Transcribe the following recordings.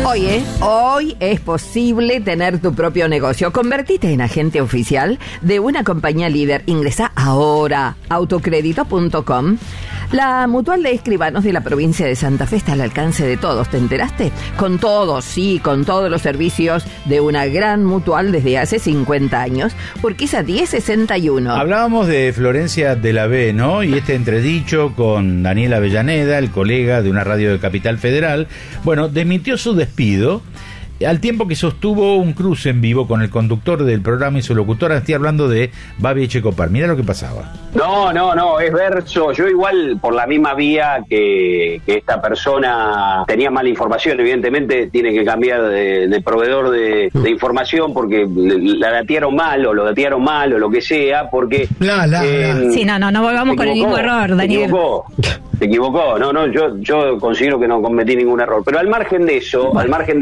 Hoy es posible tener tu propio negocio. Convertite en agente oficial de una compañía líder. Ingresa ahora a autocrédito.com. La Mutual de Escribanos de la provincia de Santa Fe está al alcance de todos, ¿te enteraste? Con todos, sí, con todos los servicios de una gran mutual desde hace 50 años. Urquiza 1061. Hablábamos de Florencia de la B, ¿no? Y este entredicho con Daniel Avellaneda, el colega de una radio de Capital Federal, bueno, desmintió su despido al tiempo que sostuvo un cruce en vivo con el conductor del programa y su locutora. Estoy hablando de Babi Echecopar. Mirá lo que pasaba. No, es verso. Yo igual, por la misma vía que esta persona tenía mala información, evidentemente tiene que cambiar de proveedor de información porque la datearon mal o lo datearon mal o lo que sea, porque... Sí, no volvamos con el mismo error, Daniel. Se equivocó. No, yo considero que no cometí ningún error. Pero al margen de eso,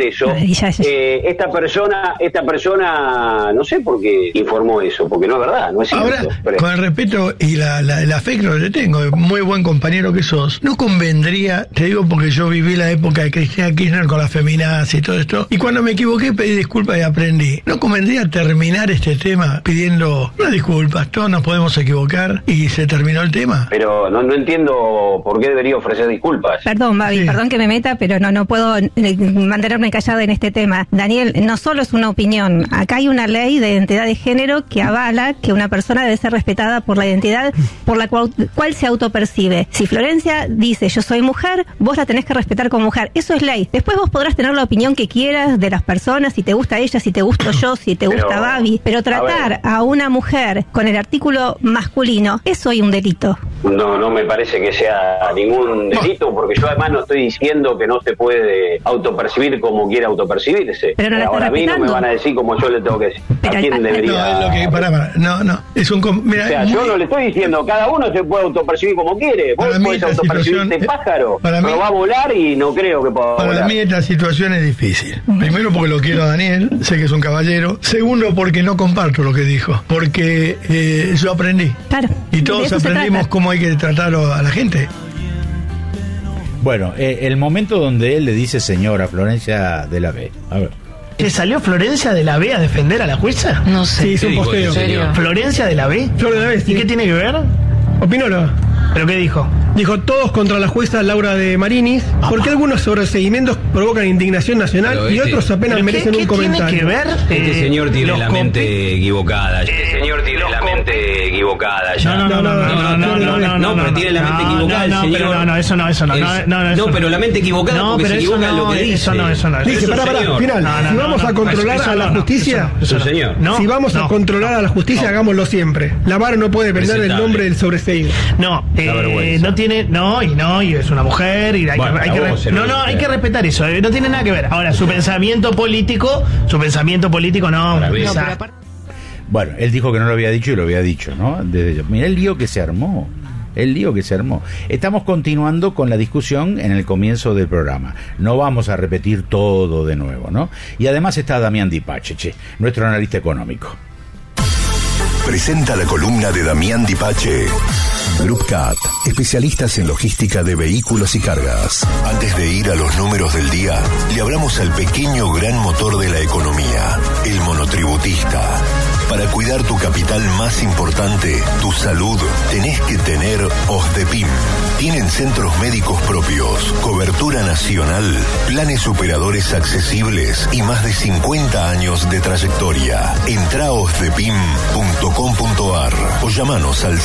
esta persona, no sé por qué informó eso, porque no es verdad, no es cierto. Ahora, con el respeto y el afecto que le tengo, muy buen compañero que sos, no convendría, te digo porque yo viví la época de Cristina Kirchner con las feminazis y todo esto, y cuando me equivoqué pedí disculpas y aprendí. ¿No convendría terminar este tema pidiendo unas disculpas? Todos nos podemos equivocar y se terminó el tema. Pero no entiendo por qué debería ofrecer disculpas. Perdón, Babi, perdón que me meta, pero no puedo mantenerme callada en este tema. Daniel, no solo es una opinión, acá hay una ley de identidad de género que avala que una persona debe ser respetada por la identidad por la cual se autopercibe. Si Florencia dice yo soy mujer, vos la tenés que respetar como mujer. Eso es ley. Después vos podrás tener la opinión que quieras de las personas, si te gusta ella, si te gusto yo, si te gusta Babi, pero tratar a una mujer con el artículo masculino es hoy un delito. No me parece que sea ningún delito, porque yo además no estoy diciendo que no se puede autopercibir como quiere autopercibirse. Pero ahora a mí no me van a decir como yo le tengo que decir. ¿A quién debería? Es un... Mira, o sea, yo no le estoy diciendo, cada uno se puede autopercibir como quiere. Vos podés autopercibirte pájaro, pero va a volar y no creo que pueda volar. Para mí esta situación es difícil. Primero porque lo quiero a Daniel, sé que es un caballero. Segundo porque no comparto lo que dijo, porque yo aprendí. Claro. Y todos aprendimos cómo hay que tratar a la gente. Bueno, el momento donde él le dice señora a Florencia de la B. A ver. ¿Se salió Florencia de la B a defender a la jueza? No sé. Sí, hizo un posteo. ¿Florencia de la B? Flor de la B, sí. ¿Y qué tiene que ver? Opinóloga. ¿Pero qué dijo? Dijo todos contra la jueza Laura de Marinis, porque algunos sobreseguimientos provocan indignación nacional y otros apenas merecen un comentario. ¿Qué tiene que ver? Este señor tiene la mente equivocada. No, pero tiene la mente equivocada el señor. No, eso no. No, pero la mente equivocada porque se equivoca en lo que dice. Eso no. Dice, final, si vamos a controlar a la justicia, si vamos a controlar a la justicia, hagámoslo siempre. La vara no puede vender el nombre del sobreseído. No tiene, y es una mujer y hay que respetar eso, no tiene nada que ver. Ahora, su pensamiento político no. Bueno, él dijo que no lo había dicho y lo había dicho, ¿no? Mirá el lío que se armó. Estamos continuando con la discusión en el comienzo del programa. No vamos a repetir todo de nuevo, ¿no? Y además está Damián Dipache, nuestro analista económico. Presenta la columna de Damián Dipache. Groupcat, especialistas en logística de vehículos y cargas. Antes de ir a los números del día, le hablamos al pequeño gran motor de la economía, el monotributista. Para cuidar tu capital más importante, tu salud, tenés que tener OSDEPIM. Tienen centros médicos propios, cobertura nacional, planes operadores accesibles y más de 50 años de trayectoria. Entrá a osdepim.com.ar o llamanos al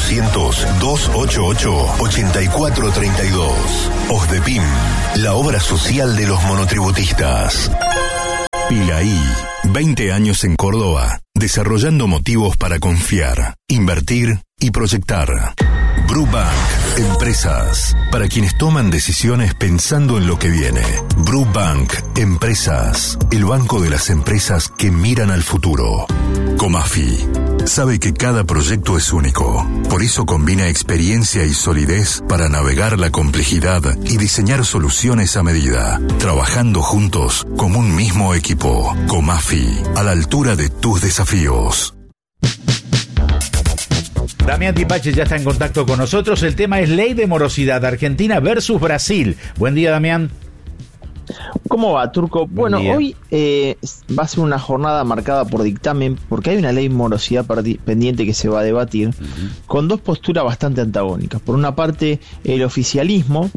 0800-288-8432. OSDEPIM, la obra social de los monotributistas. Pilaí, 20 años en Córdoba, desarrollando motivos para confiar, invertir y proyectar. Brubank, empresas, para quienes toman decisiones pensando en lo que viene. Brubank, empresas, el banco de las empresas que miran al futuro. Comafi, sabe que cada proyecto es único, por eso combina experiencia y solidez para navegar la complejidad y diseñar soluciones a medida, trabajando juntos como un mismo equipo. Comafi, a la altura de tus desafíos. Damián Dipache ya está en contacto con nosotros. El tema es ley de morosidad, Argentina versus Brasil. Buen día, Damián. ¿Cómo va, Turco? Bueno, hoy va a ser una jornada marcada por dictamen, porque hay una ley morosidad pendiente que se va a debatir, con dos posturas bastante antagónicas. Por una parte, el oficialismo,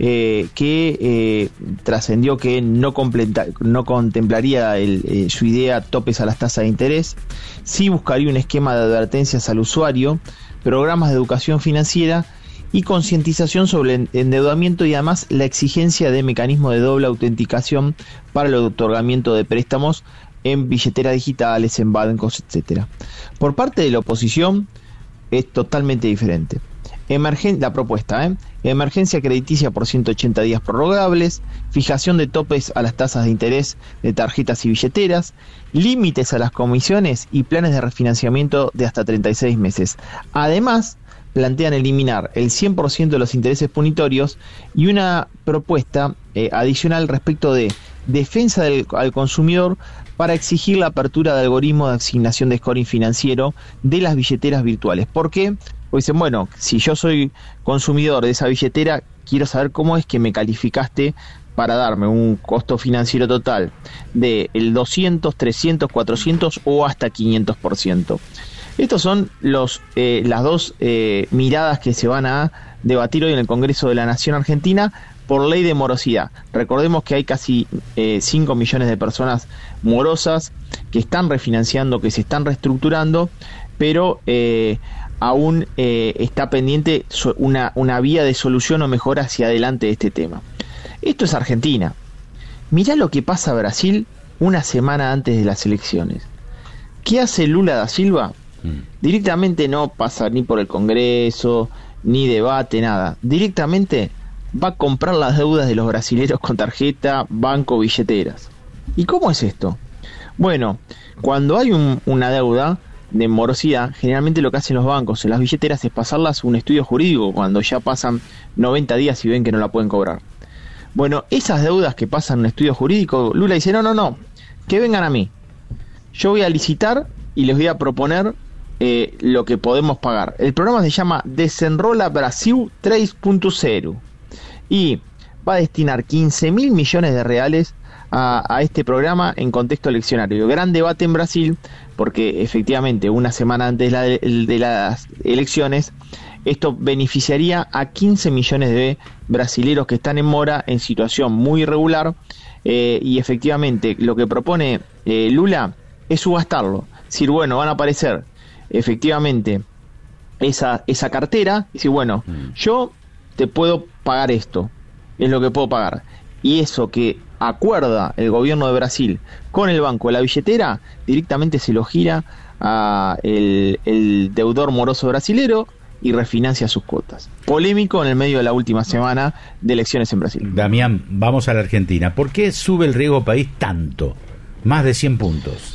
que trascendió que no contemplaría su idea topes a las tasas de interés, sí buscaría un esquema de advertencias al usuario, programas de educación financiera y concientización sobre el endeudamiento, y además la exigencia de mecanismos de doble autenticación para el otorgamiento de préstamos en billeteras digitales, en bancos, etcétera. Por parte de la oposición es totalmente diferente. La propuesta, emergencia crediticia por 180 días prorrogables, fijación de topes a las tasas de interés de tarjetas y billeteras, límites a las comisiones y planes de refinanciamiento de hasta 36 meses. Además, plantean eliminar el 100% de los intereses punitorios y una propuesta adicional respecto de defensa al consumidor para exigir la apertura de algoritmos de asignación de scoring financiero de las billeteras virtuales. ¿Por qué? Porque dicen, bueno, si yo soy consumidor de esa billetera, quiero saber cómo es que me calificaste para darme un costo financiero total de el 200, 300, 400 o hasta 500%. Estos son las dos miradas que se van a debatir hoy en el Congreso de la Nación Argentina por ley de morosidad. Recordemos que hay casi 5 millones de personas morosas que están refinanciando, que se están reestructurando, pero aún está pendiente una vía de solución o mejora hacia adelante de este tema. Esto es Argentina. Mirá lo que pasa a Brasil una semana antes de las elecciones. ¿Qué hace Lula da Silva? Directamente no pasa ni por el Congreso, ni debate, nada. Directamente va a comprar las deudas de los brasileros con tarjeta, banco, billeteras. ¿Y cómo es esto? Bueno, cuando hay una deuda de morosidad, generalmente lo que hacen los bancos en las billeteras es pasarlas a un estudio jurídico cuando ya pasan 90 días y ven que no la pueden cobrar. Bueno, esas deudas que pasan en un estudio jurídico, Lula dice, no, que vengan a mí. Yo voy a licitar y les voy a proponer lo que podemos pagar. El programa se llama Desenrola Brasil 3.0 y va a destinar 15.000 millones de reales a este programa en contexto eleccionario. Gran debate en Brasil porque efectivamente una semana antes de las elecciones esto beneficiaría a 15 millones de brasileros que están en mora en situación muy irregular, y efectivamente lo que propone Lula es subastarlo. Es decir, bueno, van a aparecer efectivamente esa cartera y decir, bueno, yo te puedo pagar esto, es lo que puedo pagar, y eso que acuerda el gobierno de Brasil con el banco de la billetera directamente se lo gira a el deudor moroso brasilero y refinancia sus cuotas. Polémico en el medio de la última semana de elecciones en Brasil. Damián, vamos a la Argentina. ¿Por qué sube el riesgo país tanto? Más de 100 puntos.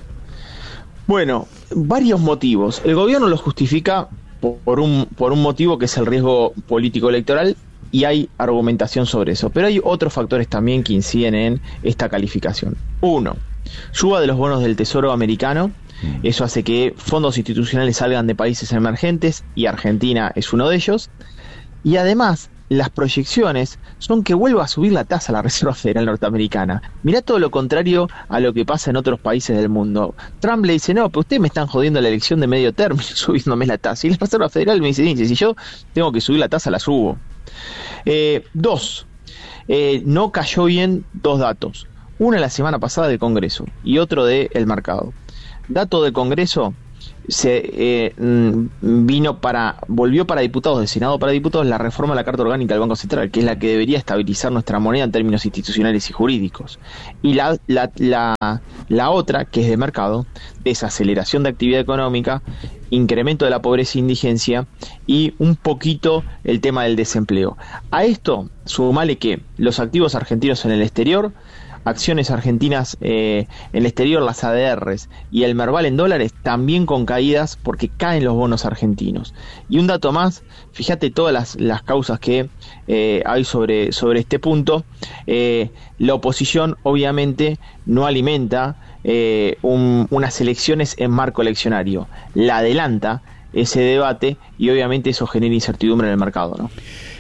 Bueno, varios motivos. El gobierno lo justifica por un motivo que es el riesgo político electoral, y hay argumentación sobre eso. Pero hay otros factores también que inciden en esta calificación. Uno, suba de los bonos del Tesoro americano. Eso hace que fondos institucionales salgan de países emergentes, y Argentina es uno de ellos. Y además, las proyecciones son que vuelva a subir la tasa la Reserva Federal norteamericana. Mirá todo lo contrario a lo que pasa en otros países del mundo. Trump le dice, no, pero ustedes me están jodiendo la elección de medio término subiéndome la tasa. Y la Reserva Federal me dice, si yo tengo que subir la tasa, la subo. Dos, no cayó bien dos datos. Uno la semana pasada del Congreso y otro del mercado. Dato del Congreso, volvió para diputados, del Senado para diputados, la reforma de la Carta Orgánica del Banco Central, que es la que debería estabilizar nuestra moneda en términos institucionales y jurídicos. Y la otra, que es de mercado, desaceleración de actividad económica, incremento de la pobreza e indigencia y un poquito el tema del desempleo. A esto, sumale que los activos argentinos en el exterior, acciones argentinas en el exterior, las ADRs y el Merval en dólares también con caídas porque caen los bonos argentinos. Y un dato más, fíjate todas las causas que hay sobre este punto. La oposición obviamente no alimenta unas elecciones en marco eleccionario, la adelanta ese debate y obviamente eso genera incertidumbre en el mercado, ¿no?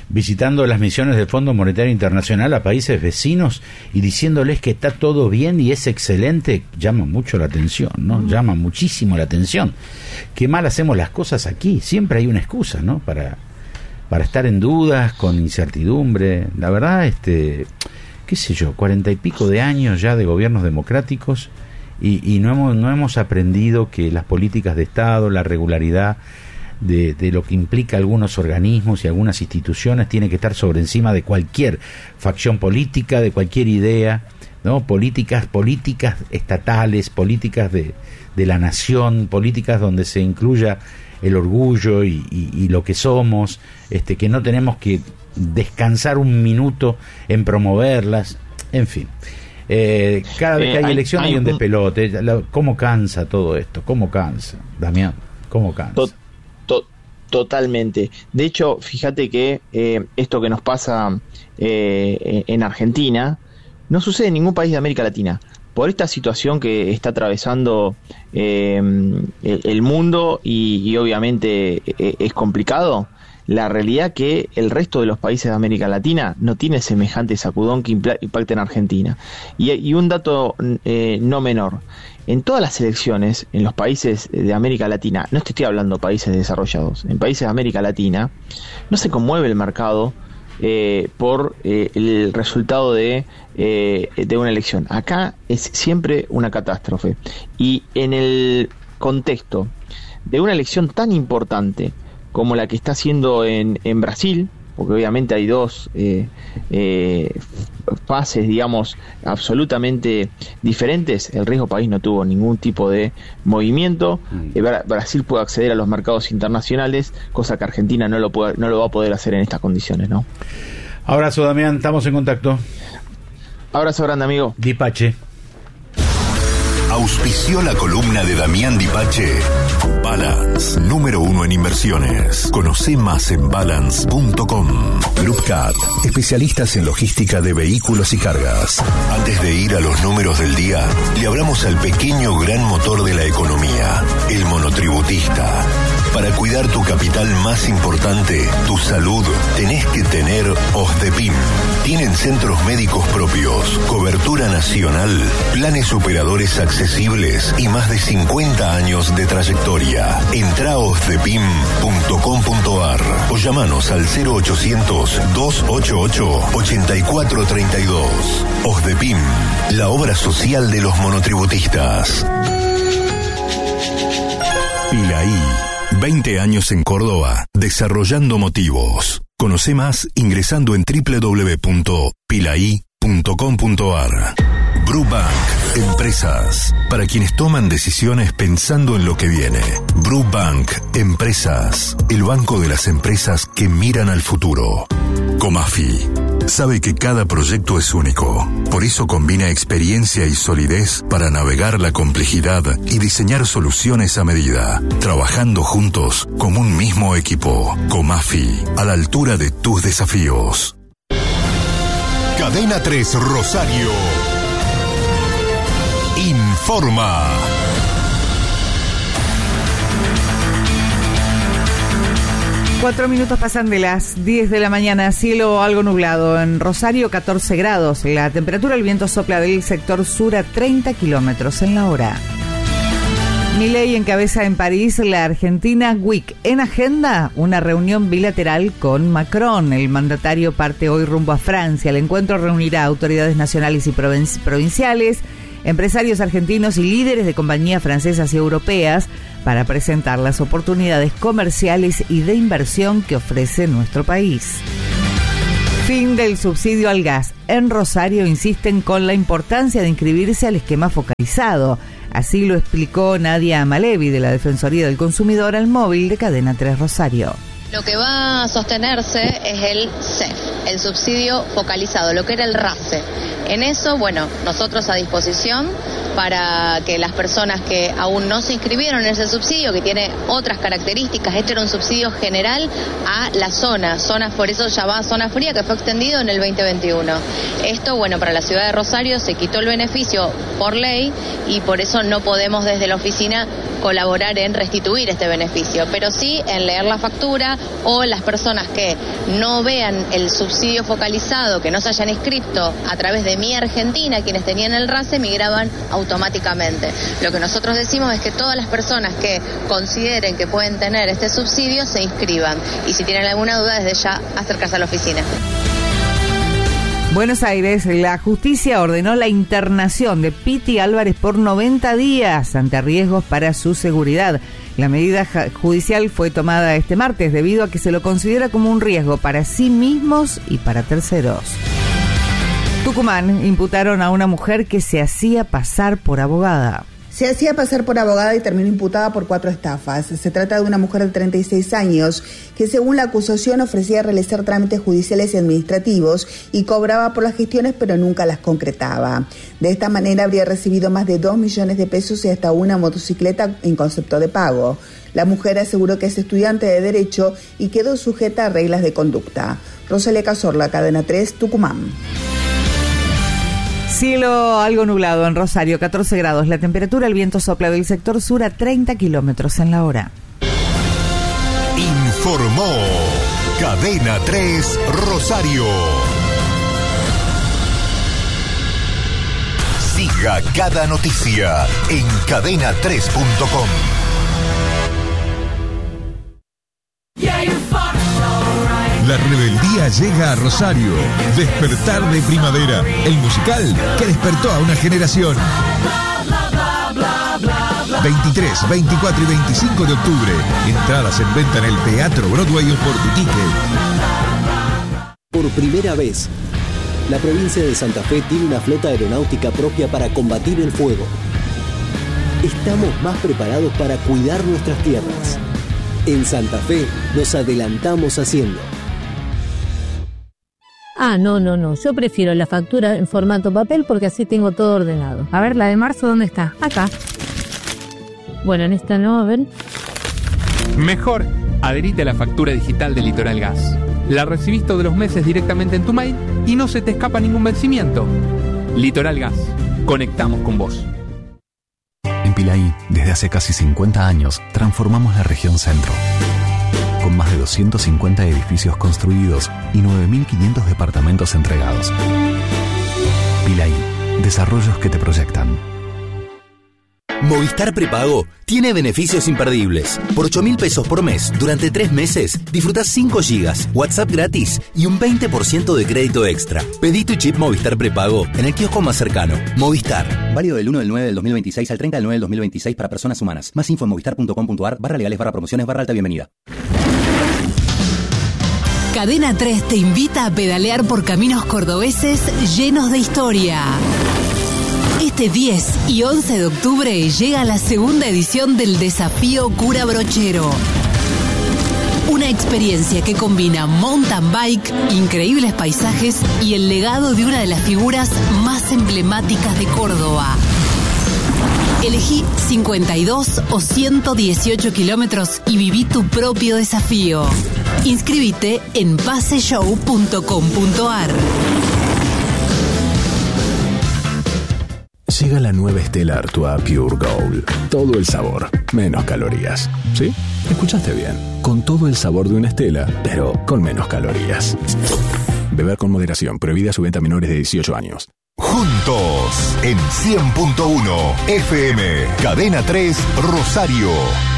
visitando las misiones del Fondo Monetario Internacional a países vecinos y diciéndoles que está todo bien y es excelente, llama mucho la atención, ¿no? Llama muchísimo la atención. Qué mal hacemos las cosas aquí, siempre hay una excusa, ¿no? Para estar en dudas, con incertidumbre. La verdad, qué sé yo, 40 y pico de años ya de gobiernos democráticos y no hemos aprendido que las políticas de Estado, la regularidad de lo que implica algunos organismos y algunas instituciones tiene que estar sobre encima de cualquier facción política, de cualquier idea, ¿no? Políticas estatales, políticas de la nación, políticas donde se incluya el orgullo y lo que somos, que no tenemos que descansar un minuto en promoverlas, en fin. Cada vez que hay elección hay un despelote. ¿Cómo cansa todo esto? ¿Cómo cansa, Damián? ¿Cómo cansa? Totalmente. De hecho, fíjate que esto que nos pasa en Argentina no sucede en ningún país de América Latina. Por esta situación que está atravesando el mundo y obviamente es complicado, la realidad que el resto de los países de América Latina no tiene semejante sacudón que impacta en Argentina. Y un dato no menor, en todas las elecciones en los países de América Latina, no te estoy hablando de países desarrollados, en países de América Latina no se conmueve el mercado por el resultado de una elección. Acá es siempre una catástrofe, y en el contexto de una elección tan importante como la que está haciendo en Brasil, porque obviamente hay dos fases, digamos, absolutamente diferentes. El riesgo país no tuvo ningún tipo de movimiento. Brasil puede acceder a los mercados internacionales, cosa que Argentina no lo va a poder hacer en estas condiciones, ¿no? Abrazo, Damián, estamos en contacto. Abrazo grande, amigo. Dipache. Auspició la columna de Damián Dipache. Balance, número 1 en inversiones. Conoce más en balance.com. Group Cat, especialistas en logística de vehículos y cargas. Antes de ir a los números del día, le hablamos al pequeño gran motor de la economía, el monotributista. Para cuidar tu capital más importante, tu salud, tenés que tener OSDEPIM. Tienen centros médicos propios, cobertura nacional, planes operadores accesibles y más de 50 años de trayectoria. Entrá a osdepim.com.ar o llamanos al 0800-288-8432. OSDEPIM, la obra social de los monotributistas. Pilaí, 20 años en Córdoba, desarrollando motivos. Conoce más ingresando en www.pilai.com.ar. Brubank, empresas, para quienes toman decisiones pensando en lo que viene. Brubank, empresas, el banco de las empresas que miran al futuro. Comafi, sabe que cada proyecto es único, por eso combina experiencia y solidez para navegar la complejidad y diseñar soluciones a medida, trabajando juntos como un mismo equipo. Comafi, a la altura de tus desafíos. Cadena 3 Rosario informa. Cuatro minutos pasan de las 10 de la mañana, cielo algo nublado. En Rosario, 14 grados. La temperatura, el viento sopla del sector sur a 30 kilómetros en la hora. Milei encabeza en París la Argentina Week. En agenda, una reunión bilateral con Macron. El mandatario parte hoy rumbo a Francia. El encuentro reunirá autoridades nacionales y provinciales, empresarios argentinos y líderes de compañías francesas y europeas para presentar las oportunidades comerciales y de inversión que ofrece nuestro país. Fin del subsidio al gas. En Rosario insisten con la importancia de inscribirse al esquema focalizado. Así lo explicó Nadia Amalevi de la Defensoría del Consumidor al móvil de Cadena 3 Rosario. Lo que va a sostenerse es el CEF, el subsidio focalizado, lo que era el RAFE. En eso, bueno, nosotros a disposición para que las personas que aún no se inscribieron en ese subsidio, que tiene otras características, este era un subsidio general a la zona, por eso llamada zona fría, que fue extendido en el 2021. Esto, bueno, para la ciudad de Rosario se quitó el beneficio por ley y por eso no podemos desde la oficina colaborar en restituir este beneficio, pero sí en leer la factura, o las personas que no vean el subsidio focalizado, que no se hayan inscrito a través de Mi Argentina, quienes tenían el RASE, migraban automáticamente. Lo que nosotros decimos es que todas las personas que consideren que pueden tener este subsidio se inscriban, y si tienen alguna duda, desde ya acercarse a la oficina. Buenos Aires, la justicia ordenó la internación de Piti Álvarez por 90 días ante riesgos para su seguridad. La medida judicial fue tomada este martes debido a que se lo considera como un riesgo para sí mismos y para terceros. Tucumán, imputaron a una mujer que se hacía pasar por abogada. Se hacía pasar por abogada y terminó imputada por 4 estafas. Se trata de una mujer de 36 años que, según la acusación, ofrecía realizar trámites judiciales y administrativos y cobraba por las gestiones, pero nunca las concretaba. De esta manera habría recibido más de 2 millones de pesos y hasta una motocicleta en concepto de pago. La mujer aseguró que es estudiante de Derecho y quedó sujeta a reglas de conducta. Rosalía Cazorla, Cadena 3, Tucumán. Cielo algo nublado en Rosario, 14 grados. La temperatura, el viento sopla del sector sur a 30 kilómetros en la hora. Informó Cadena 3 Rosario. Siga cada noticia en cadena3.com. La rebeldía llega a Rosario. Despertar de primavera. El musical que despertó a una generación. 23, 24 y 25 de octubre. Entradas en venta en el Teatro Broadway o por tu ticket. Por primera vez, la provincia de Santa Fe tiene una flota aeronáutica propia para combatir el fuego. Estamos más preparados para cuidar nuestras tierras. En Santa Fe nos adelantamos haciendo. Ah, no. Yo prefiero la factura en formato papel porque así tengo todo ordenado. A ver, la de marzo, ¿dónde está? Acá. Bueno, en esta no, a ver. Mejor, adherite a la factura digital de Litoral Gas. La recibís todos los meses directamente en tu mail y no se te escapa ningún vencimiento. Litoral Gas. Conectamos con vos. En Pilaí, desde hace casi 50 años, transformamos la región centro. Con más de 250 edificios construidos y 9.500 departamentos entregados. Pilaí, desarrollos que te proyectan. Movistar Prepago tiene beneficios imperdibles. Por 8.000 pesos por mes, durante 3 meses, disfrutás 5 gigas, WhatsApp gratis y un 20% de crédito extra. Pedí tu chip Movistar Prepago en el kiosco más cercano. Movistar. Válido del 1 del 9 del 2026 al 30 del 9 del 2026 para personas humanas. Más info en movistar.com.ar/legales/promociones/alta bienvenida. Cadena 3 te invita a pedalear por caminos cordobeses llenos de historia. Este 10 y 11 de octubre llega la segunda edición del Desafío Cura Brochero. Una experiencia que combina mountain bike, increíbles paisajes y el legado de una de las figuras más emblemáticas de Córdoba. Elegí 52 o 118 kilómetros y viví tu propio desafío. Inscríbete en paseshow.com.ar. Llega la nueva Stella Artois Pure Gold. Todo el sabor, menos calorías. ¿Sí? Escuchaste bien. Con todo el sabor de una Stella, pero con menos calorías. Beber con moderación. Prohibida su venta a menores de 18 años. Juntos en 100.1 FM. Cadena 3 Rosario.